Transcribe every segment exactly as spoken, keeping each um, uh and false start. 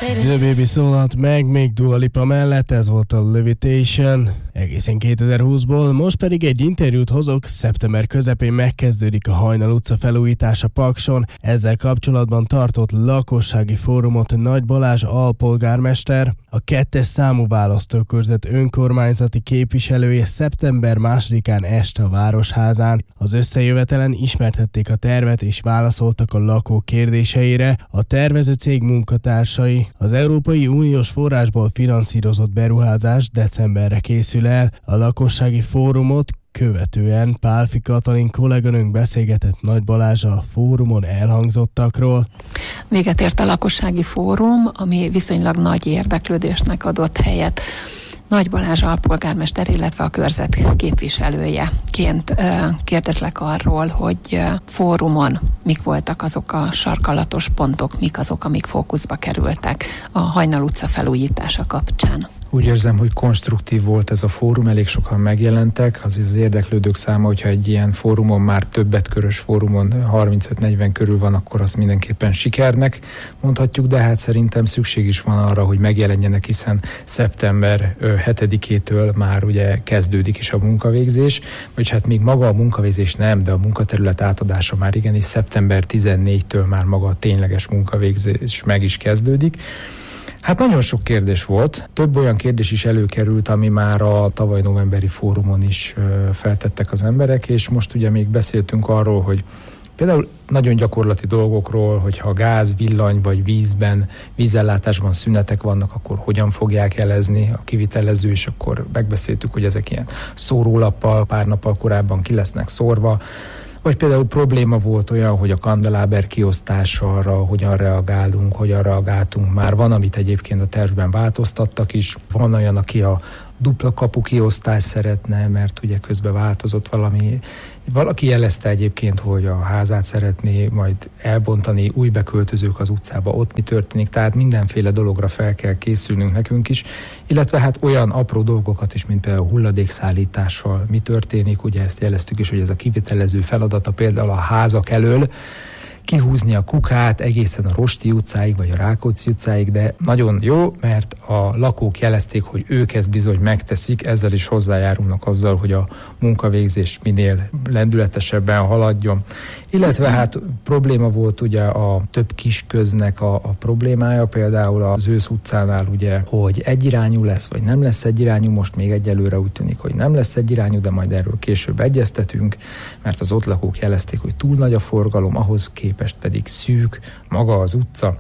The Baby szólalt meg, még Dua Lipa mellett, ez volt a Levitation egészen kétezer-húszból, most pedig egy interjút hozok, szeptember közepén megkezdődik a Hajnal utca felújítása Pakson, ezzel kapcsolatban tartott lakossági fórumot Nagy Balázs alpolgármester, a kettes számú választókörzet önkormányzati képviselője szeptember másodikán este a Városházán. Az összejövetelen ismertették a tervet és válaszoltak a lakók kérdéseire. A tervező cég munkatársai az Európai Uniós forrásból finanszírozott beruházás decemberre készül el. A lakossági fórumot követően Pálfi Katalin kolléganőnk beszélgetett Nagy Balázs a fórumon elhangzottakról. Véget ért a lakossági fórum, ami viszonylag nagy érdeklődésnek adott helyet. Nagy Balázs alpolgármester, illetve a körzet képviselőjeként kérdezlek arról, hogy fórumon mik voltak azok a sarkalatos pontok, mik azok, amik fókuszba kerültek a Hajnal utca felújítása kapcsán. Úgy érzem, hogy konstruktív volt ez a fórum, elég sokan megjelentek, az az érdeklődők száma, hogyha egy ilyen fórumon, már többet körös fórumon harmincöt-negyven körül van, akkor az mindenképpen sikernek mondhatjuk, de hát szerintem szükség is van arra, hogy megjelenjenek, hiszen szeptember hetedikétől már ugye kezdődik is a munkavégzés, vagyis hát még maga a munkavégzés nem, de a munkaterület átadása már igenis szeptember tizennégyedikétől már maga a tényleges munkavégzés meg is kezdődik. Hát nagyon sok kérdés volt, több olyan kérdés is előkerült, ami már a tavaly novemberi fórumon is feltettek az emberek, és most ugye még beszéltünk arról, hogy például nagyon gyakorlati dolgokról, hogyha gáz, villany vagy vízben, vízellátásban szünetek vannak, akkor hogyan fogják jelezni a kivitelező, és akkor megbeszéltük, hogy ezek ilyen szórólappal, pár nappal korábban ki lesznek szórva. Vagy például probléma volt olyan, hogy a kandeláber kiosztására hogyan reagálunk, hogyan reagáltunk. Már van, amit egyébként a tervben változtattak is. Van olyan, aki a dupla kapu kiosztást szeretne, mert ugye közben változott valami. Valaki jelezte egyébként, hogy a házát szeretné majd elbontani, új beköltözők az utcába, ott mi történik, tehát mindenféle dologra fel kell készülnünk nekünk is, illetve hát olyan apró dolgokat is, mint például a hulladékszállítással mi történik, ugye ezt jeleztük is, hogy ez a kivitelező feladata például a házak elől, kihúzni a kukát egészen a Rosti utcáig, vagy a Rákóczi utcáig, de nagyon jó, mert a lakók jelezték, hogy ők ezt bizony megteszik, ezzel is hozzájárulnak azzal, hogy a munkavégzés minél lendületesebben haladjon. Illetve hát probléma volt ugye a több kisköznek a, a problémája, például az Ősz utcánál ugye, hogy egyirányú lesz, vagy nem lesz egyirányú, most még egyelőre úgy tűnik, hogy nem lesz egyirányú, de majd erről később egyeztetünk, mert az ott lakók jelezték, hogy túl nagy a forgalom, ahhoz képest pedig szűk maga az utca.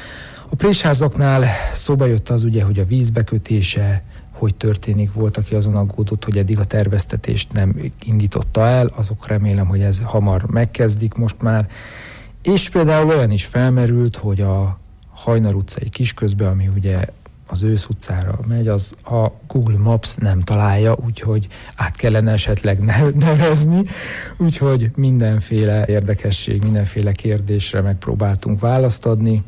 A présházaknál szóba jött az ugye, hogy a vízbekötése hogy történik, volt, aki azon aggódott, hogy eddig a terveztetést nem indította el, azok remélem, hogy ez hamar megkezdik most már. És például olyan is felmerült, hogy a Hajnal utcai kisközbe, ami ugye az Ősz utcára megy, az a Google Maps nem találja, úgyhogy át kellene esetleg nevezni, úgyhogy mindenféle érdekesség, mindenféle kérdésre megpróbáltunk választ adni.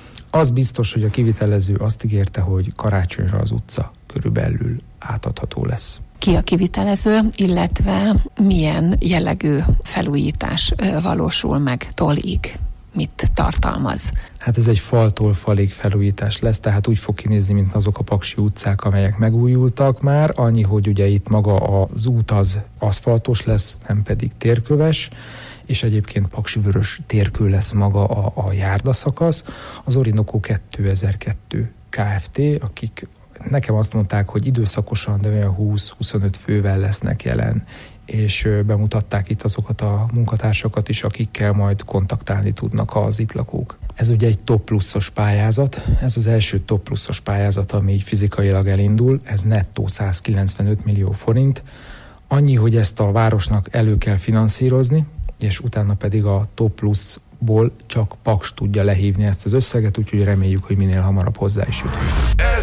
Az biztos, hogy a kivitelező azt ígérte, hogy karácsonyra az utca körülbelül átadható lesz. Ki a kivitelező, illetve milyen jellegű felújítás valósul meg tolig? Mit tartalmaz? Hát ez egy faltól falig felújítás lesz, tehát úgy fog kinézni, mint azok a paksi utcák, amelyek megújultak már, annyi, hogy ugye itt maga az út az aszfaltos lesz, nem pedig térköves, és egyébként paksivörös térkő lesz maga a, a járdaszakasz. Az Orinoco kétezer-kettő Kft., akik nekem azt mondták, hogy időszakosan, de olyan húsz-huszonöt fővel lesznek jelen, és bemutatták itt azokat a munkatársakat is, akikkel majd kontaktálni tudnak az itt lakók. Ez ugye egy top pluszos pályázat, ez az első top pluszos pályázat, ami így fizikailag elindul, ez nettó százkilencvenöt millió forint, annyi, hogy ezt a városnak elő kell finanszírozni, és utána pedig a top pluszból csak Paks tudja lehívni ezt az összeget, úgyhogy reméljük, hogy minél hamarabb hozzá is jutunk.